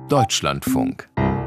Deutschlandfunk.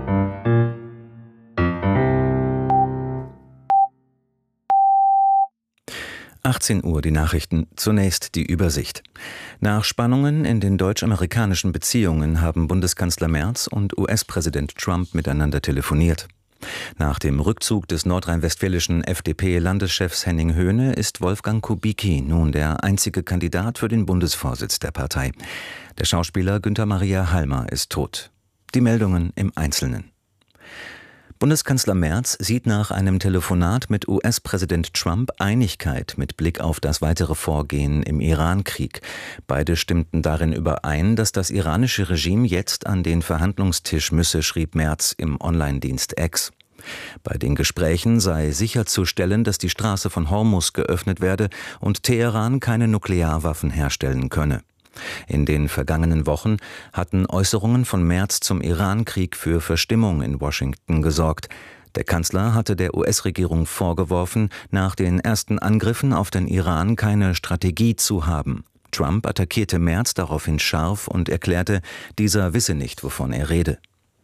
Uhr, die Nachrichten. Zunächst die Übersicht. Nach Spannungen in den deutsch-amerikanischen Beziehungen haben Bundeskanzler Merz und US-Präsident Trump miteinander telefoniert. Nach dem Rückzug des nordrhein-westfälischen FDP-Landeschefs Henning Höhne ist Wolfgang Kubicki nun der einzige Kandidat für den Bundesvorsitz der Partei. Der Schauspieler Günther Maria Halmer ist tot. Die Meldungen im Einzelnen. Bundeskanzler Merz sieht nach einem Telefonat mit US-Präsident Trump Einigkeit mit Blick auf das weitere Vorgehen im Iran-Krieg. Beide stimmten darin überein, dass das iranische Regime jetzt an den Verhandlungstisch müsse, schrieb Merz im Online-Dienst X. Bei den Gesprächen sei sicherzustellen, dass die Straße von Hormuz geöffnet werde und Teheran keine Nuklearwaffen herstellen könne. In den vergangenen Wochen hatten Äußerungen von Merz zum Iran-Krieg für Verstimmung in Washington gesorgt. Der Kanzler hatte der US-Regierung vorgeworfen, nach den ersten Angriffen auf den Iran keine Strategie zu haben. Trump attackierte Merz daraufhin scharf und erklärte, dieser wisse nicht, wovon er rede.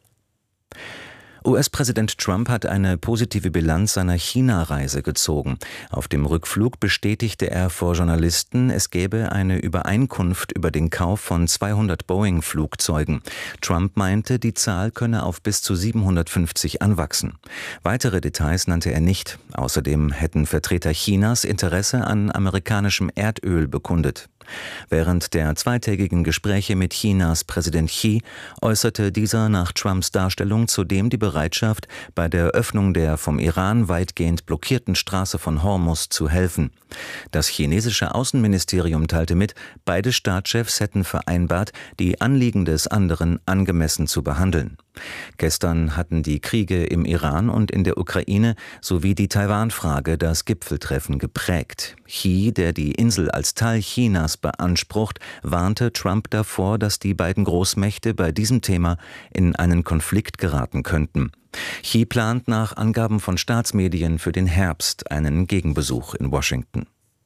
US-Präsident Trump hat eine positive Bilanz seiner China-Reise gezogen. Auf dem Rückflug bestätigte er vor Journalisten, es gäbe eine Übereinkunft über den Kauf von 200 Boeing-Flugzeugen. Trump meinte, die Zahl könne auf bis zu 750 anwachsen. Weitere Details nannte er nicht. Außerdem hätten Vertreter Chinas Interesse an amerikanischem Erdöl bekundet. Während der zweitägigen Gespräche mit Chinas Präsident Xi äußerte dieser nach Trumps Darstellung zudem die Bereitschaft, bei der Öffnung der vom Iran weitgehend blockierten Straße von Hormuz zu helfen. Das chinesische Außenministerium teilte mit, beide Staatschefs hätten vereinbart, die Anliegen des anderen angemessen zu behandeln. Gestern hatten die Kriege im Iran und in der Ukraine sowie die Taiwan-Frage das Gipfeltreffen geprägt. Xi, der die Insel als Teil Chinas beansprucht, warnte Trump davor, dass die beiden Großmächte bei diesem Thema in einen Konflikt geraten könnten. Xi plant nach Angaben von Staatsmedien für den Herbst einen Gegenbesuch in Washington.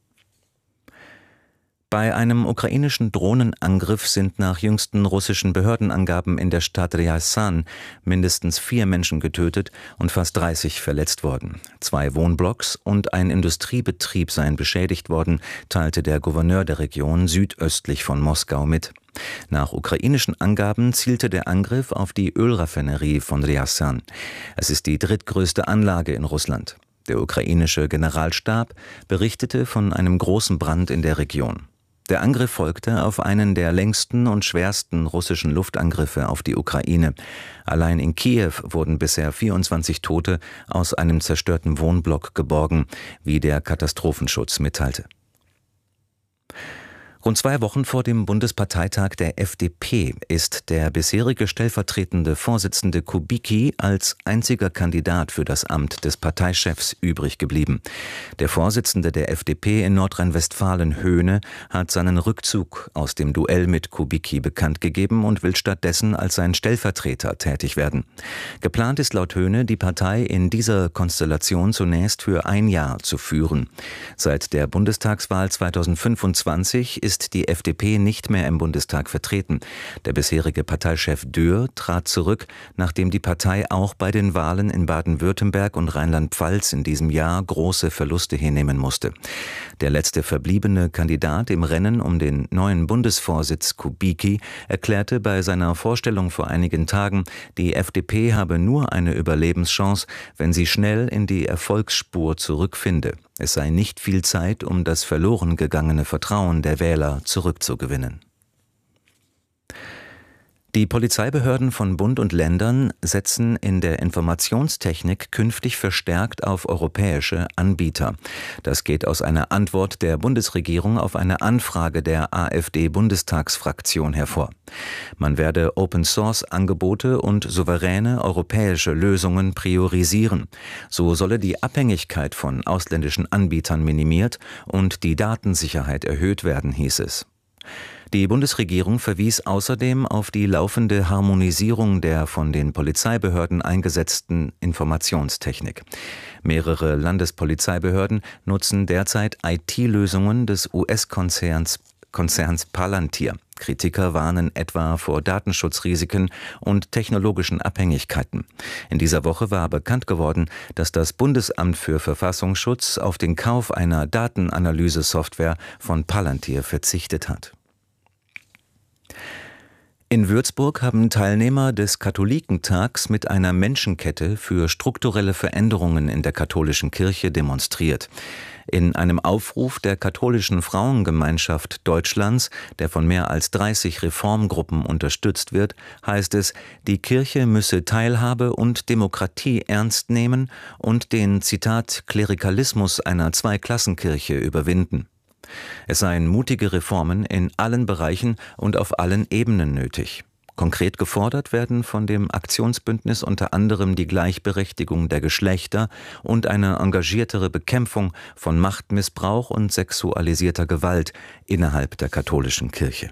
Bei einem ukrainischen Drohnenangriff sind nach jüngsten russischen Behördenangaben in der Stadt Ryazan mindestens 4 Menschen getötet und fast 30 verletzt worden. 2 Wohnblocks und ein Industriebetrieb seien beschädigt worden, teilte der Gouverneur der Region südöstlich von Moskau mit. Nach ukrainischen Angaben zielte der Angriff auf die Ölraffinerie von Ryazan. Es ist die drittgrößte Anlage in Russland. Der ukrainische Generalstab berichtete von einem großen Brand in der Region. Der Angriff folgte auf einen der längsten und schwersten russischen Luftangriffe auf die Ukraine. Allein in Kiew wurden bisher 24 Tote aus einem zerstörten Wohnblock geborgen, wie der Katastrophenschutz mitteilte. Rund 2 Wochen vor dem Bundesparteitag der FDP ist der bisherige stellvertretende Vorsitzende Kubicki als einziger Kandidat für das Amt des Parteichefs übrig geblieben. Der Vorsitzende der FDP in Nordrhein-Westfalen, Höhne, hat seinen Rückzug aus dem Duell mit Kubicki bekannt gegeben und will stattdessen als sein Stellvertreter tätig werden. Geplant ist laut Höhne, die Partei in dieser Konstellation zunächst für 1 Jahr zu führen. Seit der Bundestagswahl 2025 ist die FDP nicht mehr im Bundestag vertreten. Der bisherige Parteichef Dürr trat zurück, nachdem die Partei auch bei den Wahlen in Baden-Württemberg und Rheinland-Pfalz in diesem Jahr große Verluste hinnehmen musste. Der letzte verbliebene Kandidat im Rennen um den neuen Bundesvorsitz, Kubicki, erklärte bei seiner Vorstellung vor einigen Tagen, die FDP habe nur eine Überlebenschance, wenn sie schnell in die Erfolgsspur zurückfinde. Es sei nicht viel Zeit, um das verloren gegangene Vertrauen der Wähler zurückzugewinnen. Die Polizeibehörden von Bund und Ländern setzen in der Informationstechnik künftig verstärkt auf europäische Anbieter. Das geht aus einer Antwort der Bundesregierung auf eine Anfrage der AfD-Bundestagsfraktion hervor. Man werde Open-Source-Angebote und souveräne europäische Lösungen priorisieren. So solle die Abhängigkeit von ausländischen Anbietern minimiert und die Datensicherheit erhöht werden, hieß es. Die Bundesregierung verwies außerdem auf die laufende Harmonisierung der von den Polizeibehörden eingesetzten Informationstechnik. Mehrere Landespolizeibehörden nutzen derzeit IT-Lösungen des US-Konzerns Konzerns Palantir. Kritiker warnen etwa vor Datenschutzrisiken und technologischen Abhängigkeiten. In dieser Woche war bekannt geworden, dass das Bundesamt für Verfassungsschutz auf den Kauf einer Datenanalyse-Software von Palantir verzichtet hat. In Würzburg haben Teilnehmer des Katholikentags mit einer Menschenkette für strukturelle Veränderungen in der katholischen Kirche demonstriert. In einem Aufruf der katholischen Frauengemeinschaft Deutschlands, der von mehr als 30 Reformgruppen unterstützt wird, heißt es, die Kirche müsse Teilhabe und Demokratie ernst nehmen und den, Zitat, Klerikalismus einer Zweiklassenkirche überwinden. Es seien mutige Reformen in allen Bereichen und auf allen Ebenen nötig. Konkret gefordert werden von dem Aktionsbündnis unter anderem die Gleichberechtigung der Geschlechter und eine engagiertere Bekämpfung von Machtmissbrauch und sexualisierter Gewalt innerhalb der katholischen Kirche.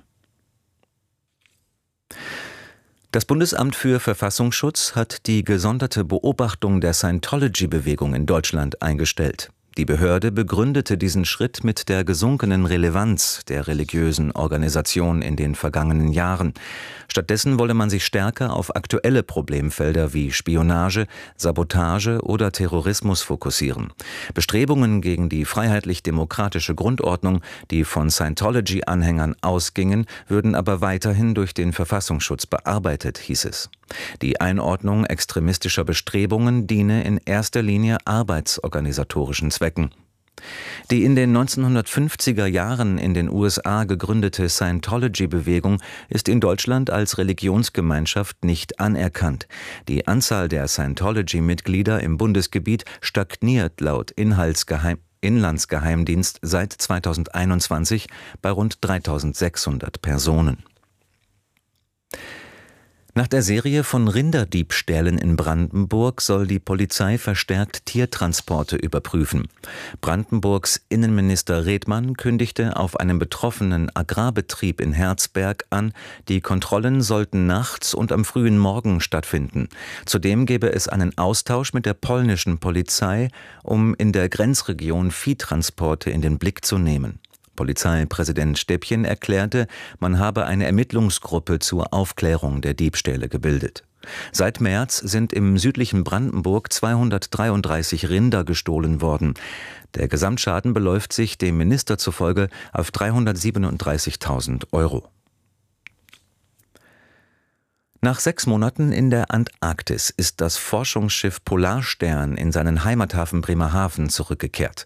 Das Bundesamt für Verfassungsschutz hat die gesonderte Beobachtung der Scientology-Bewegung in Deutschland eingestellt. Die Behörde begründete diesen Schritt mit der gesunkenen Relevanz der religiösen Organisation in den vergangenen Jahren. Stattdessen wolle man sich stärker auf aktuelle Problemfelder wie Spionage, Sabotage oder Terrorismus fokussieren. Bestrebungen gegen die freiheitlich-demokratische Grundordnung, die von Scientology-Anhängern ausgingen, würden aber weiterhin durch den Verfassungsschutz bearbeitet, hieß es. Die Einordnung extremistischer Bestrebungen diene in erster Linie arbeitsorganisatorischen Zwecken. Die in den 1950er Jahren in den USA gegründete Scientology-Bewegung ist in Deutschland als Religionsgemeinschaft nicht anerkannt. Die Anzahl der Scientology-Mitglieder im Bundesgebiet stagniert laut Inlandsgeheimdienst seit 2021 bei rund 3.600 Personen. Nach der Serie von Rinderdiebstählen in Brandenburg soll die Polizei verstärkt Tiertransporte überprüfen. Brandenburgs Innenminister Redmann kündigte auf einem betroffenen Agrarbetrieb in Herzberg an, die Kontrollen sollten nachts und am frühen Morgen stattfinden. Zudem gebe es einen Austausch mit der polnischen Polizei, um in der Grenzregion Viehtransporte in den Blick zu nehmen. Polizeipräsident Stäbchen erklärte, man habe eine Ermittlungsgruppe zur Aufklärung der Diebstähle gebildet. Seit März sind im südlichen Brandenburg 233 Rinder gestohlen worden. Der Gesamtschaden beläuft sich dem Minister zufolge auf 337.000 Euro. Nach 6 Monaten in der Antarktis ist das Forschungsschiff Polarstern in seinen Heimathafen Bremerhaven zurückgekehrt.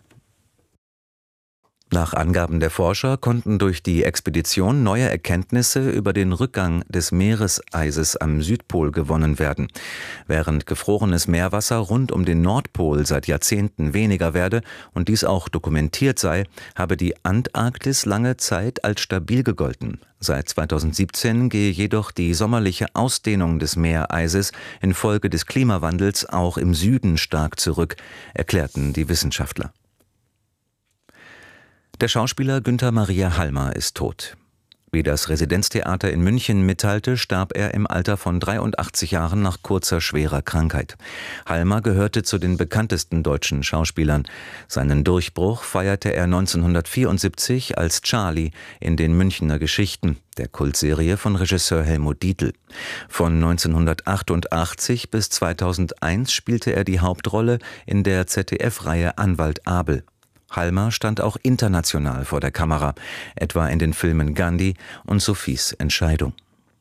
Nach Angaben der Forscher konnten durch die Expedition neue Erkenntnisse über den Rückgang des Meereseises am Südpol gewonnen werden. Während gefrorenes Meerwasser rund um den Nordpol seit Jahrzehnten weniger werde und dies auch dokumentiert sei, habe die Antarktis lange Zeit als stabil gegolten. Seit 2017 gehe jedoch die sommerliche Ausdehnung des Meereises infolge des Klimawandels auch im Süden stark zurück, erklärten die Wissenschaftler. Der Schauspieler Günther Maria Halmer ist tot. Wie das Residenztheater in München mitteilte, starb er im Alter von 83 Jahren nach kurzer, schwerer Krankheit. Halmer gehörte zu den bekanntesten deutschen Schauspielern. Seinen Durchbruch feierte er 1974 als Charlie in den Münchner Geschichten, der Kultserie von Regisseur Helmut Dietl. Von 1988 bis 2001 spielte er die Hauptrolle in der ZDF-Reihe Anwalt Abel. Halmer stand auch international vor der Kamera, etwa in den Filmen Gandhi und Sophies Entscheidung.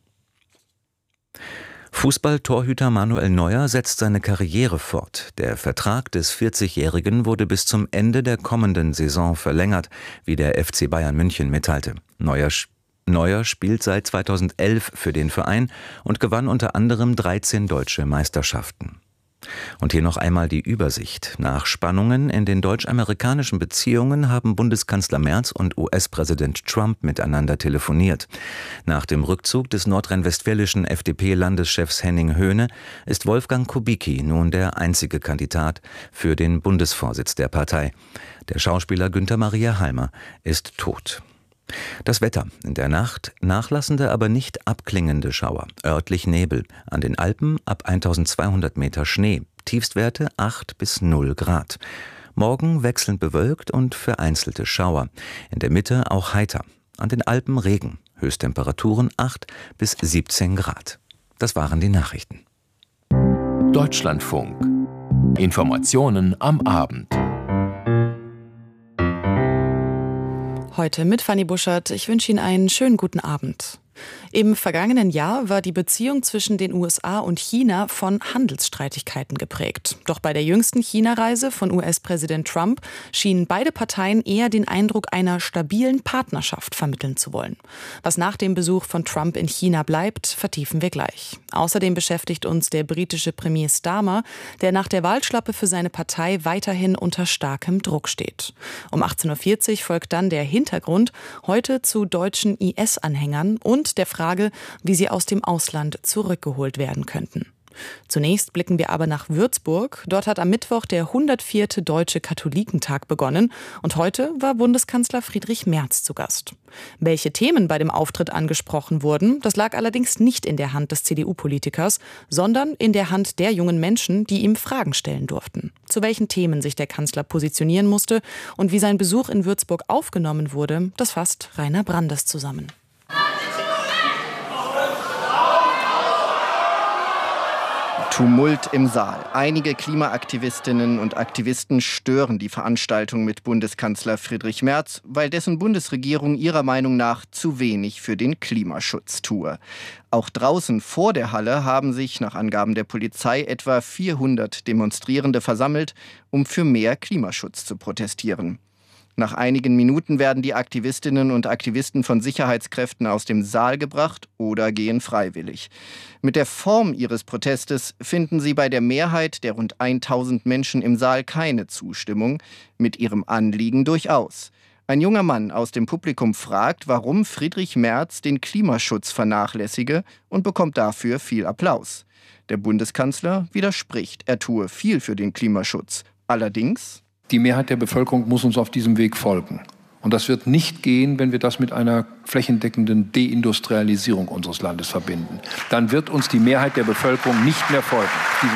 Fußballtorhüter Manuel Neuer setzt seine Karriere fort. Der Vertrag des 40-Jährigen wurde bis zum Ende der kommenden Saison verlängert, wie der FC Bayern München mitteilte. Neuer spielt seit 2011 für den Verein und gewann unter anderem 13 deutsche Meisterschaften. Und hier noch einmal die Übersicht. Nach Spannungen in den deutsch-amerikanischen Beziehungen haben Bundeskanzler Merz und US-Präsident Trump miteinander telefoniert. Nach dem Rückzug des nordrhein-westfälischen FDP-Landeschefs Henning Höhne ist Wolfgang Kubicki nun der einzige Kandidat für den Bundesvorsitz der Partei. Der Schauspieler Günther Maria Halmer ist tot. Das Wetter. In der Nacht nachlassende, aber nicht abklingende Schauer. Örtlich Nebel. An den Alpen ab 1200 Meter Schnee. Tiefstwerte 8 bis 0 Grad. Morgen wechselnd bewölkt und vereinzelte Schauer. In der Mitte auch heiter. an den Alpen Regen, Höchsttemperaturen 8 bis 17 Grad. Das waren die Nachrichten. Deutschlandfunk. Informationen am Abend. Heute mit Fanny Buschert. Ich wünsche Ihnen einen schönen guten Abend. Im vergangenen Jahr war die Beziehung zwischen den USA und China von Handelsstreitigkeiten geprägt. Doch bei der jüngsten China-Reise von US-Präsident Trump schienen beide Parteien eher den Eindruck einer stabilen Partnerschaft vermitteln zu wollen. Was nach dem Besuch von Trump in China bleibt, vertiefen wir gleich. Außerdem beschäftigt uns der britische Premier Starmer, der nach der Wahlschlappe für seine Partei weiterhin unter starkem Druck steht. Um 18.40 Uhr folgt dann der Hintergrund, heute zu deutschen IS-Anhängern und der Frage, wie sie aus dem Ausland zurückgeholt werden könnten. Zunächst blicken wir aber nach Würzburg. Dort hat am Mittwoch der 104. Deutsche Katholikentag begonnen und heute war Bundeskanzler Friedrich Merz zu Gast. Welche Themen bei dem Auftritt angesprochen wurden, das lag allerdings nicht in der Hand des CDU-Politikers, sondern in der Hand der jungen Menschen, die ihm Fragen stellen durften. Zu welchen Themen sich der Kanzler positionieren musste und wie sein Besuch in Würzburg aufgenommen wurde, das fasst Rainer Brandes zusammen. Tumult im Saal. Einige Klimaaktivistinnen und Aktivisten stören die Veranstaltung mit Bundeskanzler Friedrich Merz, weil dessen Bundesregierung ihrer Meinung nach zu wenig für den Klimaschutz tue. Auch draußen vor der Halle haben sich nach Angaben der Polizei etwa 400 Demonstrierende versammelt, um für mehr Klimaschutz zu protestieren. Nach einigen Minuten werden die Aktivistinnen und Aktivisten von Sicherheitskräften aus dem Saal gebracht oder gehen freiwillig. Mit der Form ihres Protestes finden sie bei der Mehrheit der rund 1000 Menschen im Saal keine Zustimmung, mit ihrem Anliegen durchaus. Ein junger Mann aus dem Publikum fragt, warum Friedrich Merz den Klimaschutz vernachlässige und bekommt dafür viel Applaus. Der Bundeskanzler widerspricht, er tue viel für den Klimaschutz. Allerdings: Die Mehrheit der Bevölkerung muss uns auf diesem Weg folgen. Und das wird nicht gehen, wenn wir das mit einer flächendeckenden Deindustrialisierung unseres Landes verbinden. Dann wird uns die Mehrheit der Bevölkerung nicht mehr folgen auf diesem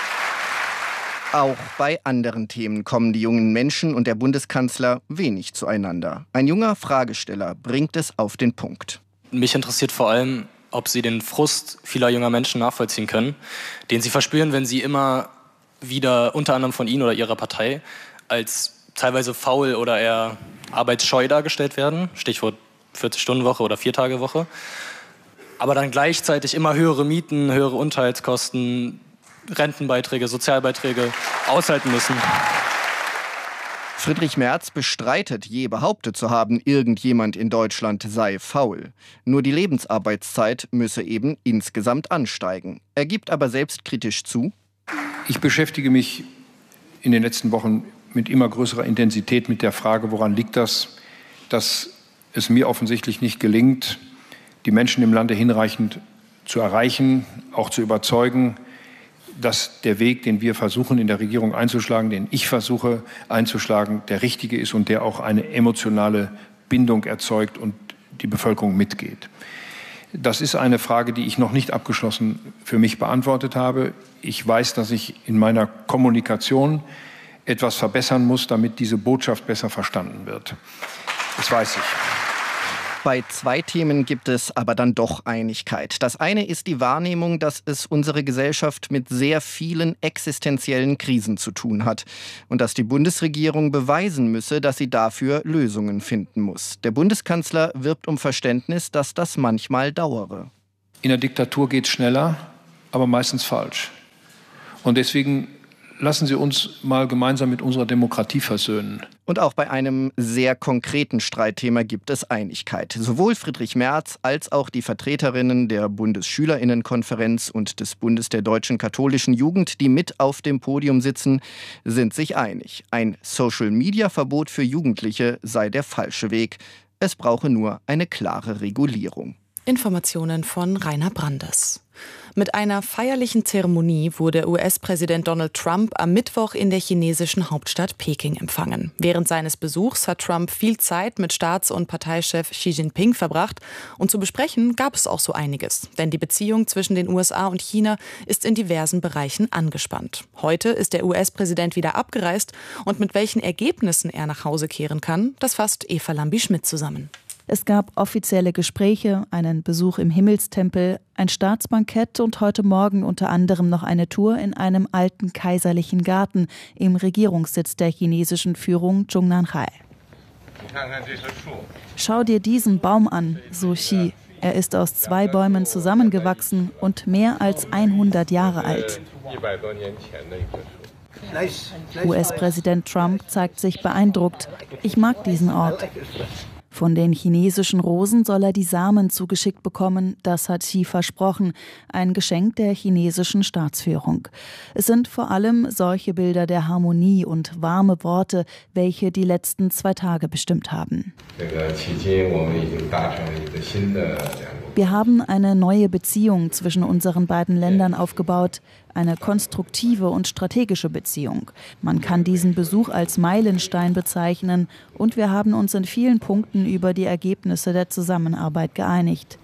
Weg. Auch bei anderen Themen kommen die jungen Menschen und der Bundeskanzler wenig zueinander. Ein junger Fragesteller bringt es auf den Punkt. Mich interessiert vor allem, ob Sie den Frust vieler junger Menschen nachvollziehen können, den sie verspüren, wenn sie immer wieder unter anderem von Ihnen oder Ihrer Partei als teilweise faul oder eher arbeitsscheu dargestellt werden, Stichwort 40-Stunden-Woche oder 4-Tage-Woche, aber dann gleichzeitig immer höhere Mieten, höhere Unterhaltskosten, Rentenbeiträge, Sozialbeiträge aushalten müssen. Friedrich Merz bestreitet, je behauptet zu haben, irgendjemand in Deutschland sei faul. Nur die Lebensarbeitszeit müsse eben insgesamt ansteigen. Er gibt aber selbstkritisch zu: Ich beschäftige mich in den letzten Wochen mit immer größerer Intensität mit der Frage, woran liegt das, dass es mir offensichtlich nicht gelingt, die Menschen im Lande hinreichend zu erreichen, auch zu überzeugen, dass der Weg, den wir versuchen in der Regierung einzuschlagen, den ich versuche einzuschlagen, der richtige ist und der auch eine emotionale Bindung erzeugt und die Bevölkerung mitgeht. Das ist eine Frage, die ich noch nicht abgeschlossen für mich beantwortet habe. Ich weiß, dass ich in meiner Kommunikation etwas verbessern muss, damit diese Botschaft besser verstanden wird. Das weiß ich. Bei 2 Themen gibt es aber dann doch Einigkeit. Das eine ist die Wahrnehmung, dass es unsere Gesellschaft mit sehr vielen existenziellen Krisen zu tun hat und dass die Bundesregierung beweisen müsse, dass sie dafür Lösungen finden muss. Der Bundeskanzler wirbt um Verständnis, dass das manchmal dauere. In der Diktatur geht es schneller, aber meistens falsch. Und deswegen lassen Sie uns mal gemeinsam mit unserer Demokratie versöhnen. Und auch bei einem sehr konkreten Streitthema gibt es Einigkeit. Sowohl Friedrich Merz als auch die Vertreterinnen der Bundesschülerinnenkonferenz und des Bundes der deutschen katholischen Jugend, die mit auf dem Podium sitzen, sind sich einig. Ein Social-Media-Verbot für Jugendliche sei der falsche Weg. Es brauche nur eine klare Regulierung. Informationen von Rainer Brandes. Mit einer feierlichen Zeremonie wurde US-Präsident Donald Trump am Mittwoch in der chinesischen Hauptstadt Peking empfangen. Während seines Besuchs hat Trump viel Zeit mit Staats- und Parteichef Xi Jinping verbracht. Und zu besprechen gab es auch so einiges. Denn die Beziehung zwischen den USA und China ist in diversen Bereichen angespannt. Heute ist der US-Präsident wieder abgereist. Und mit welchen Ergebnissen er nach Hause kehren kann, das fasst Eva Lambi-Schmidt zusammen. Es gab offizielle Gespräche, einen Besuch im Himmelstempel, ein Staatsbankett und heute Morgen unter anderem noch eine Tour in einem alten kaiserlichen Garten im Regierungssitz der chinesischen Führung Zhongnanhai. Schau dir diesen Baum an, so Xi. Er ist aus 2 Bäumen zusammengewachsen und mehr als 100 Jahre alt. US-Präsident Trump zeigt sich beeindruckt. Ich mag diesen Ort. Von den chinesischen Rosen soll er die Samen zugeschickt bekommen, das hat Xi versprochen, ein Geschenk der chinesischen Staatsführung. Es sind vor allem solche Bilder der Harmonie und warme Worte, welche die letzten 2 Tage bestimmt haben. Wir haben eine neue Beziehung zwischen unseren beiden Ländern aufgebaut, eine konstruktive und strategische Beziehung. Man kann diesen Besuch als Meilenstein bezeichnen und wir haben uns in vielen Punkten über die Ergebnisse der Zusammenarbeit geeinigt,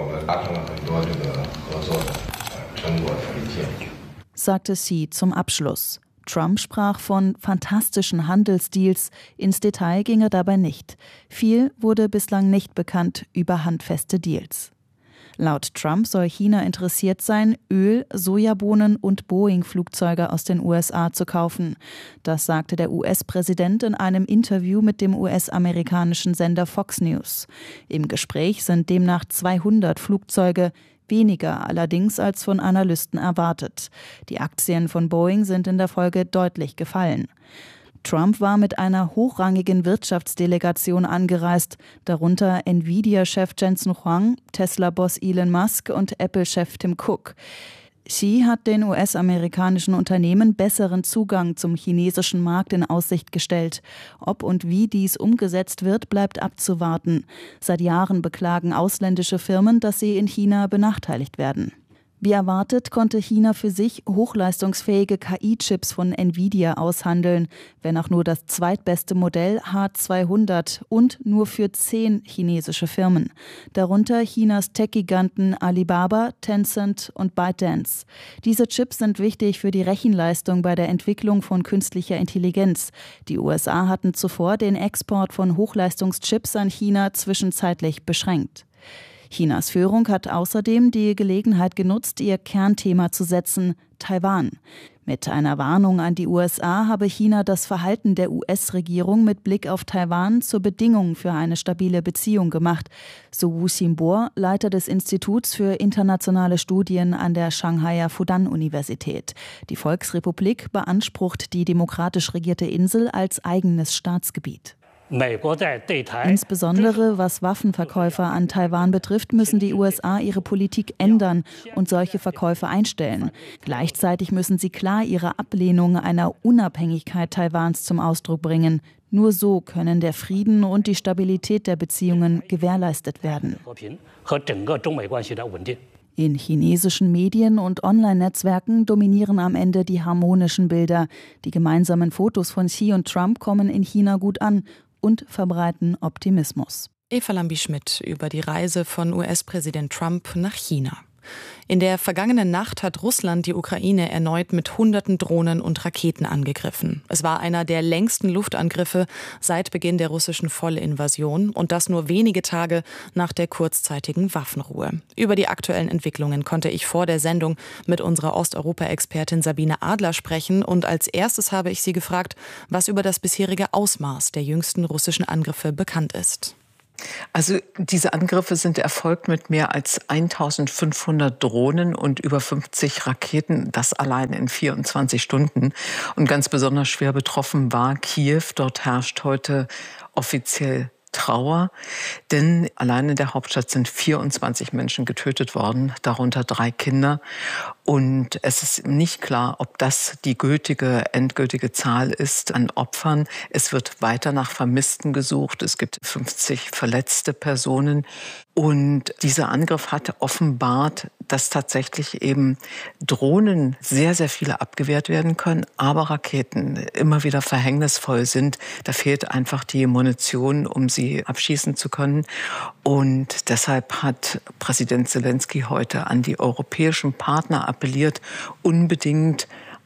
sagte Xi zum Abschluss. Trump sprach von fantastischen Handelsdeals, ins Detail ging er dabei nicht. Viel wurde bislang nicht bekannt über handfeste Deals. Laut Trump soll China interessiert sein, Öl, Sojabohnen und Boeing-Flugzeuge aus den USA zu kaufen. Das sagte der US-Präsident in einem Interview mit dem US-amerikanischen Sender Fox News. Im Gespräch sind demnach 200 Flugzeuge, weniger allerdings als von Analysten erwartet. Die Aktien von Boeing sind in der Folge deutlich gefallen. Trump war mit einer hochrangigen Wirtschaftsdelegation angereist, darunter Nvidia-Chef Jensen Huang, Tesla-Boss Elon Musk und Apple-Chef Tim Cook. Xi hat den US-amerikanischen Unternehmen besseren Zugang zum chinesischen Markt in Aussicht gestellt. Ob und wie dies umgesetzt wird, bleibt abzuwarten. Seit Jahren beklagen ausländische Firmen, dass sie in China benachteiligt werden. Wie erwartet, konnte China für sich hochleistungsfähige KI-Chips von Nvidia aushandeln, wenn auch nur das zweitbeste Modell H200 und nur für 10 chinesische Firmen. Darunter Chinas Tech-Giganten Alibaba, Tencent und ByteDance. Diese Chips sind wichtig für die Rechenleistung bei der Entwicklung von künstlicher Intelligenz. Die USA hatten zuvor den Export von Hochleistungschips an China zwischenzeitlich beschränkt. Chinas Führung hat außerdem die Gelegenheit genutzt, ihr Kernthema zu setzen, Taiwan. Mit einer Warnung an die USA habe China das Verhalten der US-Regierung mit Blick auf Taiwan zur Bedingung für eine stabile Beziehung gemacht, so Wu Xinbo, Leiter des Instituts für internationale Studien an der Shanghaier Fudan-Universität. Die Volksrepublik beansprucht die demokratisch regierte Insel als eigenes Staatsgebiet. Insbesondere was Waffenverkäufe an Taiwan betrifft, müssen die USA ihre Politik ändern und solche Verkäufe einstellen. Gleichzeitig müssen sie klar ihre Ablehnung einer Unabhängigkeit Taiwans zum Ausdruck bringen. Nur so können der Frieden und die Stabilität der Beziehungen gewährleistet werden. In chinesischen Medien und Online-Netzwerken dominieren am Ende die harmonischen Bilder. Die gemeinsamen Fotos von Xi und Trump kommen in China gut an und verbreiten Optimismus. Eva Lambi-Schmidt über die Reise von US-Präsident Trump nach China. In der vergangenen Nacht hat Russland die Ukraine erneut mit Hunderten Drohnen und Raketen angegriffen. Es war einer der längsten Luftangriffe seit Beginn der russischen Vollinvasion und das nur wenige Tage nach der kurzzeitigen Waffenruhe. Über die aktuellen Entwicklungen konnte ich vor der Sendung mit unserer Osteuropa-Expertin Sabine Adler sprechen und als erstes habe ich sie gefragt, was über das bisherige Ausmaß der jüngsten russischen Angriffe bekannt ist. Also diese Angriffe sind erfolgt mit mehr als 1500 Drohnen und über 50 Raketen, das allein in 24 Stunden. Und ganz besonders schwer betroffen war Kiew. Dort herrscht heute offiziell Trauer, denn allein in der Hauptstadt sind 24 Menschen getötet worden, darunter 3 Kinder. Und es ist nicht klar, ob das die endgültige Zahl ist an Opfern. Es wird weiter nach Vermissten gesucht. Es gibt 50 verletzte Personen. Und dieser Angriff hat offenbart, dass tatsächlich eben Drohnen sehr, sehr viele abgewehrt werden können, aber Raketen immer wieder verhängnisvoll sind. Da fehlt einfach die Munition, um sie abschießen zu können. Und deshalb hat Präsident Zelensky heute an die europäischen Partner appelliert, unbedingt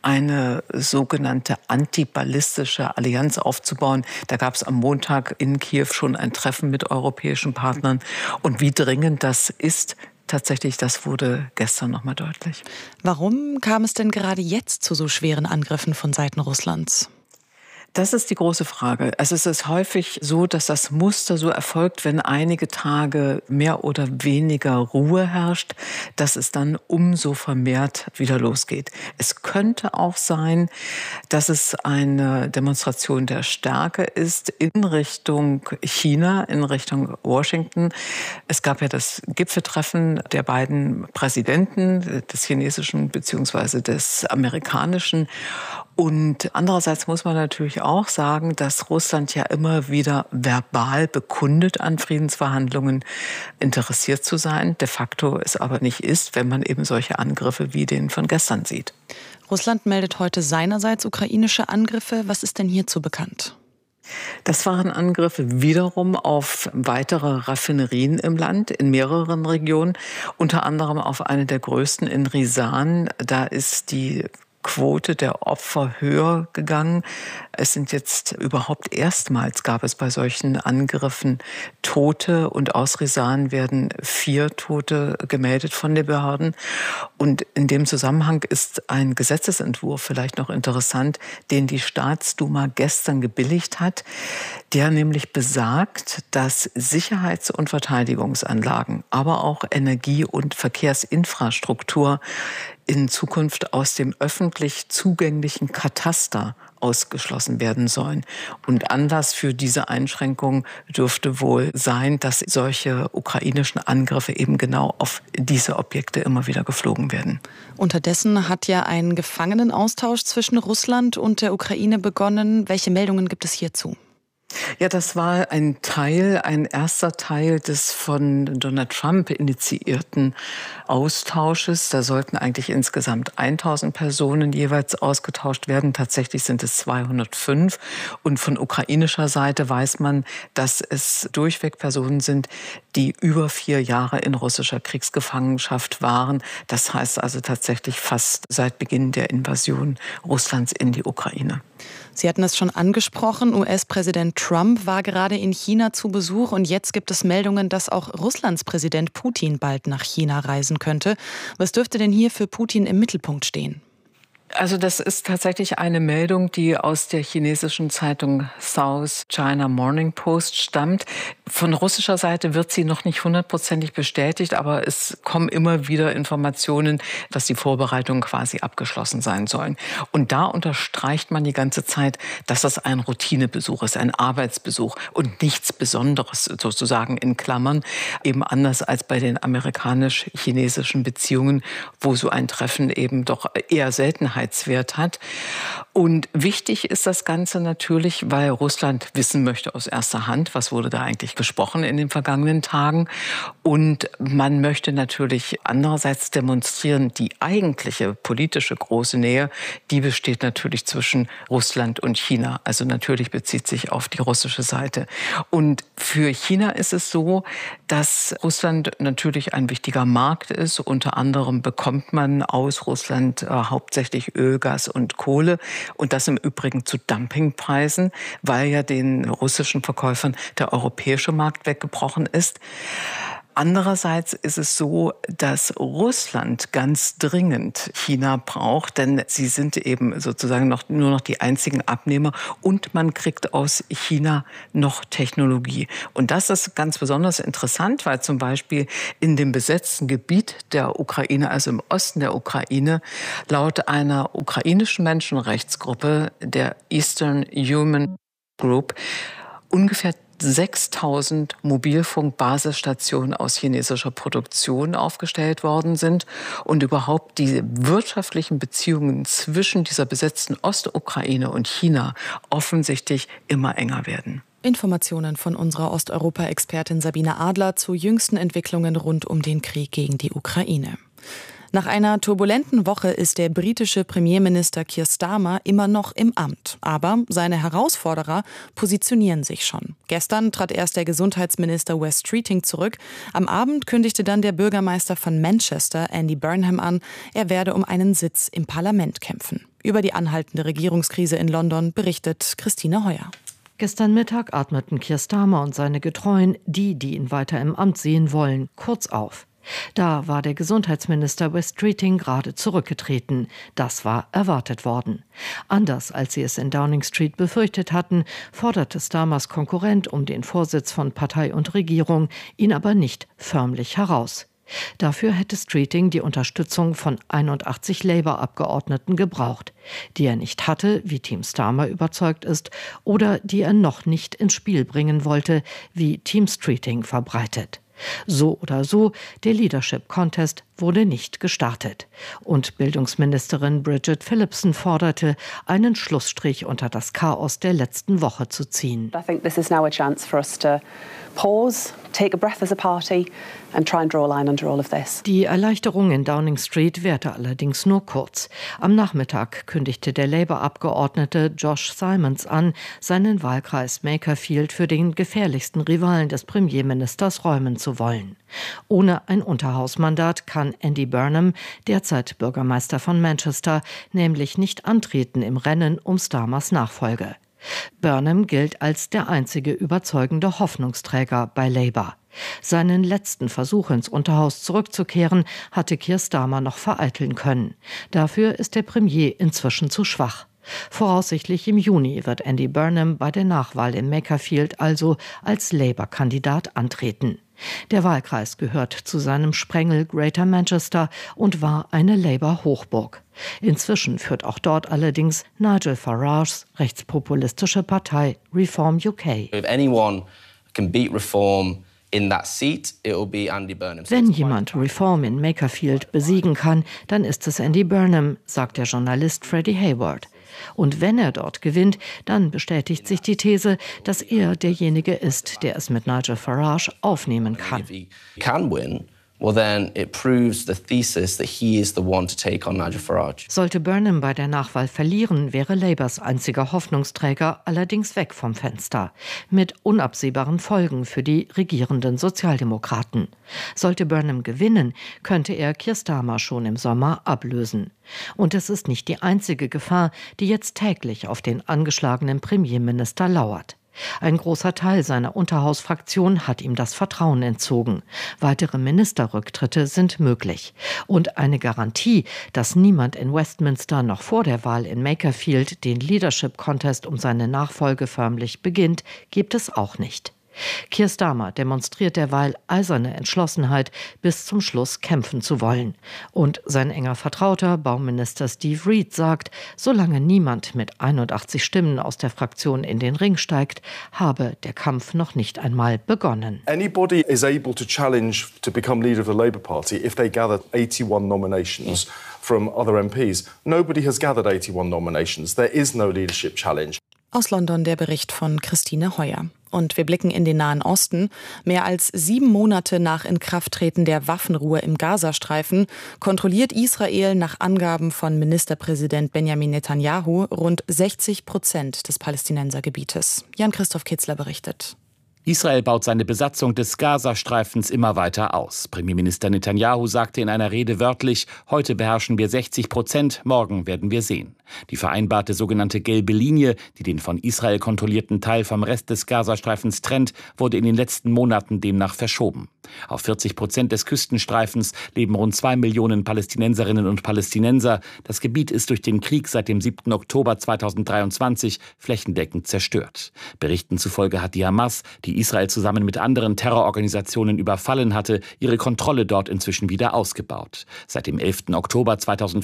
eine sogenannte antiballistische Allianz aufzubauen. Da gab es am Montag in Kiew schon ein Treffen mit europäischen Partnern. Und wie dringend das ist, tatsächlich, das wurde gestern nochmal deutlich. Warum kam es denn gerade jetzt zu so schweren Angriffen von Seiten Russlands? Das ist die große Frage. Also es ist häufig so, dass das Muster so erfolgt, wenn einige Tage mehr oder weniger Ruhe herrscht, dass es dann umso vermehrt wieder losgeht. Es könnte auch sein, dass es eine Demonstration der Stärke ist in Richtung China, in Richtung Washington. Es gab ja das Gipfeltreffen der beiden Präsidenten, des chinesischen bzw. des amerikanischen. Und andererseits muss man natürlich auch sagen, dass Russland ja immer wieder verbal bekundet, an Friedensverhandlungen interessiert zu sein, de facto es aber nicht ist, wenn man eben solche Angriffe wie den von gestern sieht. Russland meldet heute seinerseits ukrainische Angriffe. Was ist denn hierzu bekannt? Das waren Angriffe wiederum auf weitere Raffinerien im Land, in mehreren Regionen, unter anderem auf eine der größten in Risan. Da ist die Quote der Opfer höher gegangen. Es sind jetzt überhaupt erstmals gab es bei solchen Angriffen Tote und aus Risan werden 4 Tote gemeldet von den Behörden. Und in dem Zusammenhang ist ein Gesetzesentwurf vielleicht noch interessant, den die Staatsduma gestern gebilligt hat, der nämlich besagt, dass Sicherheits- und Verteidigungsanlagen, aber auch Energie- und Verkehrsinfrastruktur in Zukunft aus dem öffentlich zugänglichen Kataster ausgeschlossen werden sollen. Und Anlass für diese Einschränkung dürfte wohl sein, dass solche ukrainischen Angriffe eben genau auf diese Objekte immer wieder geflogen werden. Unterdessen hat ja ein Gefangenenaustausch zwischen Russland und der Ukraine begonnen. Welche Meldungen gibt es hierzu? Ja, das war ein erster Teil des von Donald Trump initiierten Austausches. Da sollten eigentlich insgesamt 1000 Personen jeweils ausgetauscht werden. Tatsächlich sind es 205. Und von ukrainischer Seite weiß man, dass es durchweg Personen sind, die über 4 Jahre in russischer Kriegsgefangenschaft waren. Das heißt also tatsächlich fast seit Beginn der Invasion Russlands in die Ukraine. Sie hatten es schon angesprochen, US-Präsident Trump war gerade in China zu Besuch und jetzt gibt es Meldungen, dass auch Russlands Präsident Putin bald nach China reisen könnte. Was dürfte denn hier für Putin im Mittelpunkt stehen? Also das ist tatsächlich eine Meldung, die aus der chinesischen Zeitung South China Morning Post stammt. Von russischer Seite wird sie noch nicht 100% bestätigt, aber es kommen immer wieder Informationen, dass die Vorbereitungen quasi abgeschlossen sein sollen. Und da unterstreicht man die ganze Zeit, dass das ein Routinebesuch ist, ein Arbeitsbesuch und nichts Besonderes sozusagen in Klammern, eben anders als bei den amerikanisch-chinesischen Beziehungen, wo so ein Treffen eben doch eher Seltenheit hat. Und wichtig ist das Ganze natürlich, weil Russland wissen möchte aus erster Hand, was wurde da eigentlich gesprochen in den vergangenen Tagen. Und man möchte natürlich andererseits demonstrieren, die eigentliche politische große Nähe, die besteht natürlich zwischen Russland und China. Also natürlich bezieht sich auf die russische Seite. Und für China ist es so, dass Russland natürlich ein wichtiger Markt ist. Unter anderem bekommt man aus Russland hauptsächlich Öl, Gas und Kohle. Und das im Übrigen zu Dumpingpreisen, weil ja den russischen Verkäufern der europäische Markt weggebrochen ist. Andererseits ist es so, dass Russland ganz dringend China braucht, denn sie sind eben sozusagen nur noch die einzigen Abnehmer und man kriegt aus China noch Technologie. Und das ist ganz besonders interessant, weil zum Beispiel in dem besetzten Gebiet der Ukraine, also im Osten der Ukraine, laut einer ukrainischen Menschenrechtsgruppe, der Eastern Human Group, ungefähr 6000 Mobilfunkbasisstationen aus chinesischer Produktion aufgestellt worden sind und überhaupt die wirtschaftlichen Beziehungen zwischen dieser besetzten Ostukraine und China offensichtlich immer enger werden. Informationen von unserer Osteuropa-Expertin Sabine Adler zu jüngsten Entwicklungen rund um den Krieg gegen die Ukraine. Nach einer turbulenten Woche ist der britische Premierminister Keir Starmer immer noch im Amt. Aber seine Herausforderer positionieren sich schon. Gestern trat erst der Gesundheitsminister Wes Streeting zurück. Am Abend kündigte dann der Bürgermeister von Manchester, Andy Burnham, an, er werde um einen Sitz im Parlament kämpfen. Über die anhaltende Regierungskrise in London berichtet Christine Heuer. Gestern Mittag atmeten Keir Starmer und seine Getreuen, die ihn weiter im Amt sehen wollen, kurz auf. Da war der Gesundheitsminister Wes Streeting gerade zurückgetreten. Das war erwartet worden. Anders als sie es in Downing Street befürchtet hatten, forderte Starmers Konkurrent um den Vorsitz von Partei und Regierung ihn aber nicht förmlich heraus. Dafür hätte Streeting die Unterstützung von 81 Labour-Abgeordneten gebraucht, die er nicht hatte, wie Team Starmer überzeugt ist, oder die er noch nicht ins Spiel bringen wollte, wie Team Streeting verbreitet. So oder so, der Leadership Contest wurde nicht gestartet. Und Bildungsministerin Bridget Phillipson forderte, einen Schlussstrich unter das Chaos der letzten Woche zu ziehen. I think this is now a chance for us to pause, take a breath as a party and try and draw a line under all of this. Die Erleichterung in Downing Street währte allerdings nur kurz. Am Nachmittag kündigte der Labour-Abgeordnete Josh Simons an, seinen Wahlkreis Makerfield für den gefährlichsten Rivalen des Premierministers räumen zu wollen. Ohne ein Unterhausmandat kann Andy Burnham, derzeit Bürgermeister von Manchester, nämlich nicht antreten im Rennen um Starmers Nachfolge. Burnham gilt als der einzige überzeugende Hoffnungsträger bei Labour. Seinen letzten Versuch, ins Unterhaus zurückzukehren, hatte Keir Starmer noch vereiteln können. Dafür ist der Premier inzwischen zu schwach. Voraussichtlich im Juni wird Andy Burnham bei der Nachwahl in Makerfield also als Labour-Kandidat antreten. Der Wahlkreis gehört zu seinem Sprengel Greater Manchester und war eine Labour-Hochburg. Inzwischen führt auch dort allerdings Nigel Farages rechtspopulistische Partei Reform UK. If anyone can beat Reform in that seat, it will be Andy Burnham. Wenn jemand Reform in Makerfield besiegen kann, dann ist es Andy Burnham, sagt der Journalist Freddie Hayward. Und wenn er dort gewinnt, dann bestätigt sich die These, dass er derjenige ist, der es mit Nigel Farage aufnehmen kann. If he can win, well then it proves the thesis that he is the one to take on Nigel Farage. Sollte Burnham bei der Nachwahl verlieren, wäre Labours einziger Hoffnungsträger allerdings weg vom Fenster. Mit unabsehbaren Folgen für die regierenden Sozialdemokraten. Sollte Burnham gewinnen, könnte er Keir Starmer schon im Sommer ablösen. Und es ist nicht die einzige Gefahr, die jetzt täglich auf den angeschlagenen Premierminister lauert. Ein großer Teil seiner Unterhausfraktion hat ihm das Vertrauen entzogen. Weitere Ministerrücktritte sind möglich. Und eine Garantie, dass niemand in Westminster noch vor der Wahl in Makerfield den Leadership Contest um seine Nachfolge förmlich beginnt, gibt es auch nicht. Keir Starmer demonstriert derweil eiserne Entschlossenheit, bis zum Schluss kämpfen zu wollen. Und sein enger Vertrauter, Bauminister Steve Reid, sagt, solange niemand mit 81 Stimmen aus der Fraktion in den Ring steigt, habe der Kampf noch nicht einmal begonnen. Anybody is able to challenge to become leader of the Labour Party if they gather 81 nominations from other MPs. Nobody has gathered 81 nominations. There is no leadership challenge. Aus London der Bericht von Christine Heuer. Und wir blicken in den Nahen Osten. Mehr als 7 Monate nach Inkrafttreten der Waffenruhe im Gazastreifen kontrolliert Israel nach Angaben von Ministerpräsident Benjamin Netanyahu rund 60% des Palästinensergebietes. Jan-Christoph Kitzler berichtet. Israel baut seine Besatzung des Gazastreifens immer weiter aus. Premierminister Netanyahu sagte in einer Rede wörtlich, heute beherrschen wir 60%, morgen werden wir sehen. Die vereinbarte sogenannte gelbe Linie, die den von Israel kontrollierten Teil vom Rest des Gazastreifens trennt, wurde in den letzten Monaten demnach verschoben. Auf 40% des Küstenstreifens leben rund 2 Millionen Palästinenserinnen und Palästinenser. Das Gebiet ist durch den Krieg seit dem 7. Oktober 2023 flächendeckend zerstört. Berichten zufolge hat die Hamas, die Israel zusammen mit anderen Terrororganisationen überfallen hatte, ihre Kontrolle dort inzwischen wieder ausgebaut. Seit dem 11. Oktober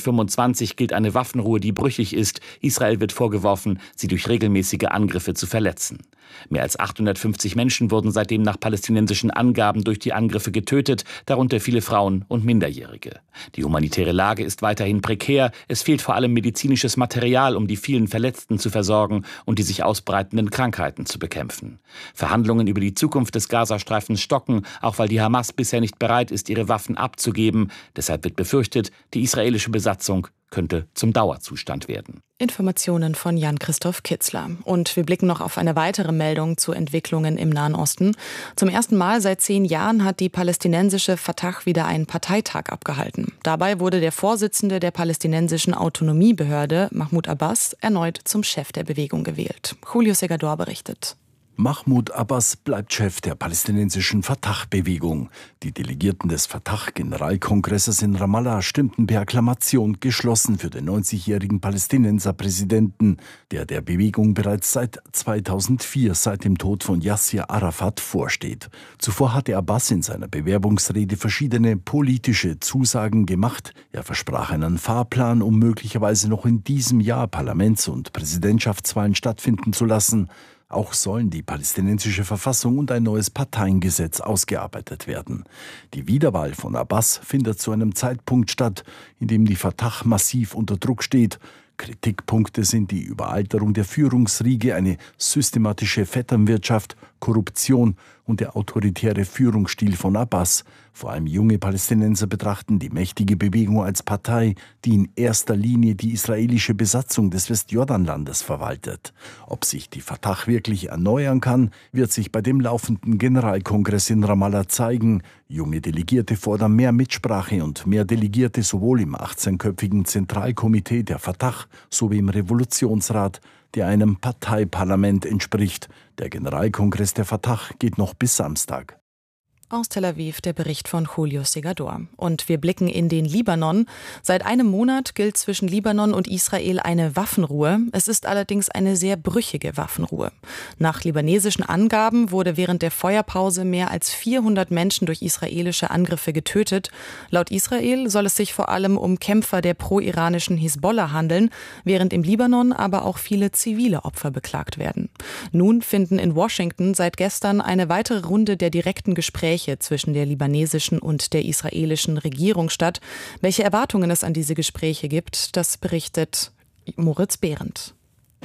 2025 gilt eine Waffenruhe, die brüchig ist. Israel wird vorgeworfen, sie durch regelmäßige Angriffe zu verletzen. Mehr als 850 Menschen wurden seitdem nach palästinensischen Angaben durch die Angriffe getötet, darunter viele Frauen und Minderjährige. Die humanitäre Lage ist weiterhin prekär. Es fehlt vor allem medizinisches Material, um die vielen Verletzten zu versorgen und die sich ausbreitenden Krankheiten zu bekämpfen. Verhandlungen über die Zukunft des Gazastreifens stocken, auch weil die Hamas bisher nicht bereit ist, ihre Waffen abzugeben. Deshalb wird befürchtet, die israelische Besatzung könnte zum Dauerzustand werden. Informationen von Jan-Christoph Kitzler. Und wir blicken noch auf eine weitere Meldung zu Entwicklungen im Nahen Osten. Zum ersten Mal seit 10 Jahren hat die palästinensische Fatah wieder einen Parteitag abgehalten. Dabei wurde der Vorsitzende der palästinensischen Autonomiebehörde, Mahmoud Abbas, erneut zum Chef der Bewegung gewählt. Julio Segador berichtet. Mahmoud Abbas bleibt Chef der palästinensischen Fatah-Bewegung. Die Delegierten des Fatah-Generalkongresses in Ramallah stimmten per Akklamation geschlossen für den 90-jährigen Palästinenser-Präsidenten, der Bewegung bereits seit 2004, seit dem Tod von Yasser Arafat, vorsteht. Zuvor hatte Abbas in seiner Bewerbungsrede verschiedene politische Zusagen gemacht. Er versprach einen Fahrplan, um möglicherweise noch in diesem Jahr Parlaments- und Präsidentschaftswahlen stattfinden zu lassen. Auch sollen die palästinensische Verfassung und ein neues Parteiengesetz ausgearbeitet werden. Die Wiederwahl von Abbas findet zu einem Zeitpunkt statt, in dem die Fatah massiv unter Druck steht. Kritikpunkte sind die Überalterung der Führungsriege, eine systematische Vetternwirtschaft, Korruption und der autoritäre Führungsstil von Abbas. Vor allem junge Palästinenser betrachten die mächtige Bewegung als Partei, die in erster Linie die israelische Besatzung des Westjordanlandes verwaltet. Ob sich die Fatah wirklich erneuern kann, wird sich bei dem laufenden Generalkongress in Ramallah zeigen. Junge Delegierte fordern mehr Mitsprache und mehr Delegierte sowohl im 18-köpfigen Zentralkomitee der Fatah sowie im Revolutionsrat, der einem Parteiparlament entspricht. Der Generalkongress der Fatah geht noch bis Samstag. Aus Tel Aviv der Bericht von Julio Segador. Und wir blicken in den Libanon. Seit einem Monat gilt zwischen Libanon und Israel eine Waffenruhe. Es ist allerdings eine sehr brüchige Waffenruhe. Nach libanesischen Angaben wurde während der Feuerpause mehr als 400 Menschen durch israelische Angriffe getötet. Laut Israel soll es sich vor allem um Kämpfer der pro-iranischen Hisbollah handeln, während im Libanon aber auch viele zivile Opfer beklagt werden. Nun finden in Washington seit gestern eine weitere Runde der direkten Gespräche zwischen der libanesischen und der israelischen Regierung statt. Welche Erwartungen es an diese Gespräche gibt, das berichtet Moritz Behrendt.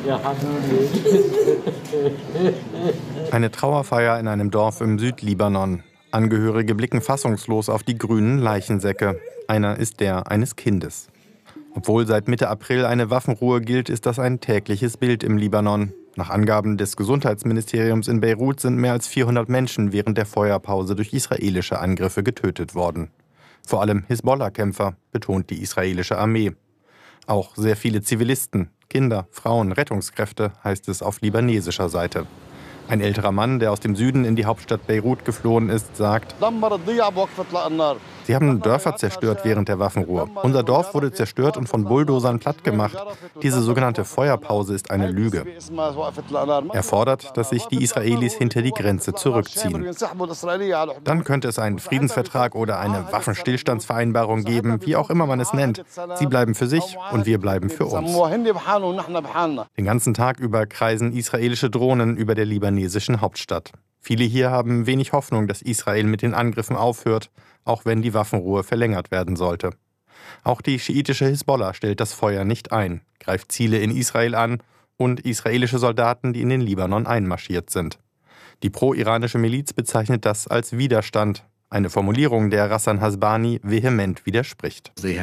Eine Trauerfeier in einem Dorf im Südlibanon. Angehörige blicken fassungslos auf die grünen Leichensäcke. Einer ist der eines Kindes. Obwohl seit Mitte April eine Waffenruhe gilt, ist das ein tägliches Bild im Libanon. Nach Angaben des Gesundheitsministeriums in Beirut sind mehr als 400 Menschen während der Feuerpause durch israelische Angriffe getötet worden. Vor allem Hisbollah-Kämpfer, betont die israelische Armee. Auch sehr viele Zivilisten, Kinder, Frauen, Rettungskräfte, heißt es auf libanesischer Seite. Ein älterer Mann, der aus dem Süden in die Hauptstadt Beirut geflohen ist, sagt: Sie haben Dörfer zerstört während der Waffenruhe. Unser Dorf wurde zerstört und von Bulldozern plattgemacht. Diese sogenannte Feuerpause ist eine Lüge. Er fordert, dass sich die Israelis hinter die Grenze zurückziehen. Dann könnte es einen Friedensvertrag oder eine Waffenstillstandsvereinbarung geben, wie auch immer man es nennt. Sie bleiben für sich und wir bleiben für uns. Den ganzen Tag über kreisen israelische Drohnen über der libanesischen Hauptstadt. Viele hier haben wenig Hoffnung, dass Israel mit den Angriffen aufhört, auch wenn die Waffenruhe verlängert werden sollte. Auch die schiitische Hisbollah stellt das Feuer nicht ein, greift Ziele in Israel an und israelische Soldaten, die in den Libanon einmarschiert sind. Die pro-iranische Miliz bezeichnet das als Widerstand, eine Formulierung, der Rassan Hasbani vehement widerspricht. Sie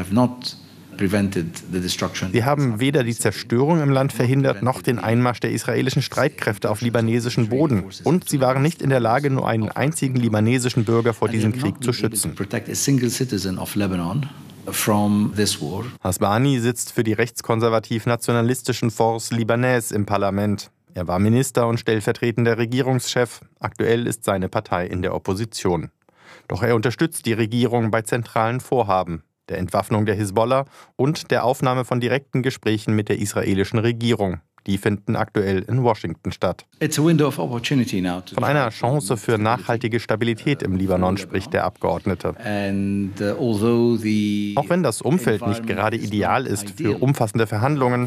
haben weder die Zerstörung im Land verhindert, noch den Einmarsch der israelischen Streitkräfte auf libanesischem Boden. Und sie waren nicht in der Lage, nur einen einzigen libanesischen Bürger vor diesem Krieg zu schützen. Hasbani sitzt für die rechtskonservativ-nationalistischen Force Libanais im Parlament. Er war Minister und stellvertretender Regierungschef. Aktuell ist seine Partei in der Opposition. Doch er unterstützt die Regierung bei zentralen Vorhaben, der Entwaffnung der Hisbollah und der Aufnahme von direkten Gesprächen mit der israelischen Regierung. Die finden aktuell in Washington statt. Von einer Chance für nachhaltige Stabilität im Libanon spricht der Abgeordnete. Auch wenn das Umfeld nicht gerade ideal ist für umfassende Verhandlungen,